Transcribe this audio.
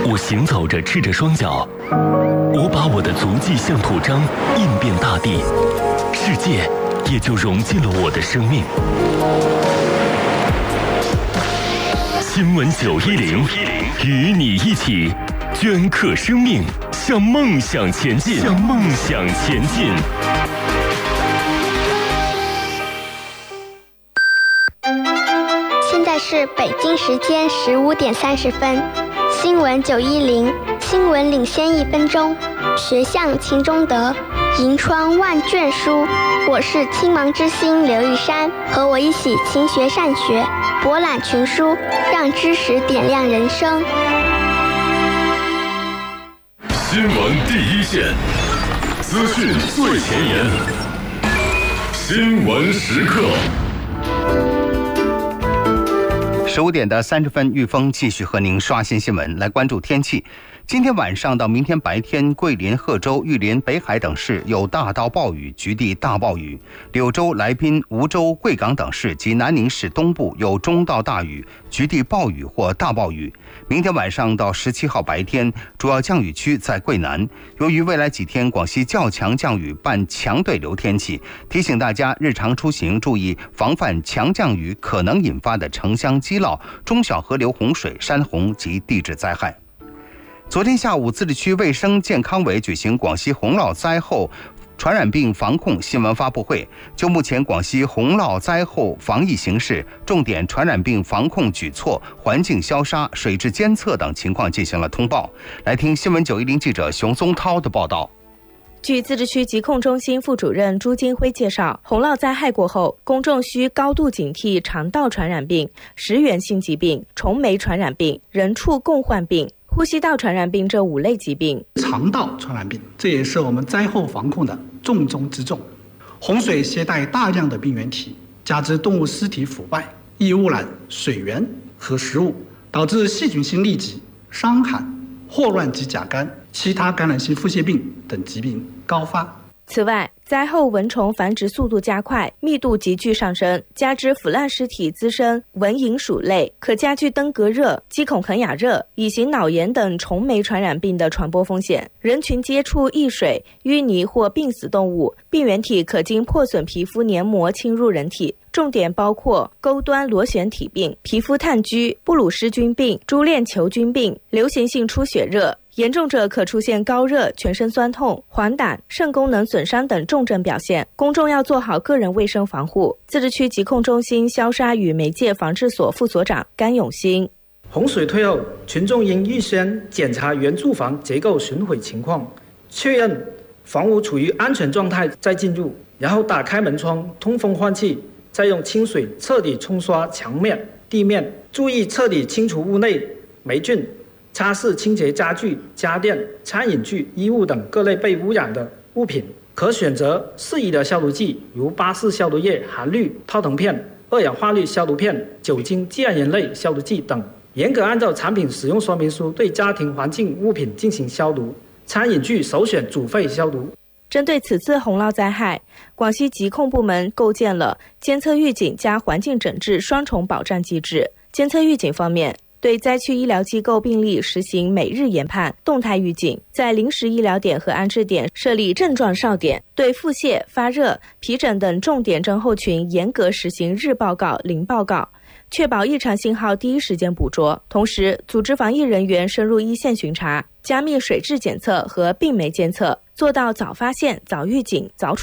我行走着，赤着双脚，我把我的足迹像土章印遍大地，世界也就融进了我的生命。新闻910，与你一起镌刻生命，向梦想前进，向梦想前进。 现在是北京时间15点30分，新闻910，新闻领先1分钟，学向勤中德，迎窗万卷书。我是青芒之星刘玉山，和我一起勤学善学，博览群书，让知识点亮人生。 新闻第一线，资讯最前沿，新闻时刻。 15点30分，玉峰继续和您刷新新闻，来关注天气。今天晚上到明天白天，桂林、贺州、玉林、北海等市有大到暴雨，局地大暴雨；柳州、来宾、梧州、贵港等市及南宁市东部有中到大雨，局地暴雨或大暴雨。明天晚上到17号白天，主要降雨区在桂南。由于未来几天广西较强降雨伴强对流天气，提醒大家日常出行注意防范强降雨可能引发的城乡积涝、中小河流洪水、山洪及地质灾害。昨天下午，自治区卫生健康委举行广西洪涝灾后传染病防控新闻发布会，就目前广西洪涝灾后防疫形势、重点传染病防控举措、环境消杀、水质监测等情况进行了通报。来听新闻910记者熊宗涛的报道。 据自治区疾控中心副主任朱金辉介绍，洪涝灾害过后，公众需高度警惕肠道传染病、食源性疾病、虫媒传染病、人畜共患病、呼吸道传染病这5类疾病。 肠道传染病，这也是我们灾后防控的重中之重。洪水携带大量的病原体，加之动物尸体腐败、易污染水源和食物，导致细菌性痢疾、伤寒、霍乱及甲肝、其他感染性腹泻病等疾病高发。 此外，灾后蚊虫繁殖速度加快，密度急剧上升，加之腐烂尸体滋生蚊蝇属类，可加剧登革热、鸡孔啃咬热、乙型脑炎等虫媒传染病的传播风险。人群接触易水、淤泥或病死动物，病原体可经破损皮肤黏膜侵入人体，重点包括钩端螺旋体病、皮肤炭疽、布鲁氏菌病、珠链球菌病、流行性出血热。严重者可出现高热、全身酸痛、黄疸、肾功能损伤等重症表现。公众要做好个人卫生防护。自治区疾控中心消杀与媒介防治所副所长甘永新： 洪水退后，群众应预先检查原住房结构损毁情况，确认房屋处于安全状态再进入，然后打开门窗通风换气，再用清水彻底冲刷墙面、地面，注意彻底清除屋内霉菌，擦拭清洁家具、家电、餐饮具、衣物等各类被污染的物品，可选择适宜的消毒剂，如巴氏消毒液、含氯套藤片、2氧化氯消毒片、酒精季铵盐类消毒剂等，严格按照产品使用说明书对家庭环境物品进行消毒。餐饮具首选煮沸消毒。 针对此次洪涝灾害，广西疾控部门构建了监测预警加环境整治双重保障机制。监测预警方面，对灾区医疗机构病例实行每日研判、动态预警，在临时医疗点和安置点设立症状哨点，对腹泻、发热、皮疹等重点症候群严格实行日报告、零报告，确保异常信号第一时间捕捉。同时，组织防疫人员深入一线巡查，加密水质检测和病媒监测，做到早发现、早预警、早处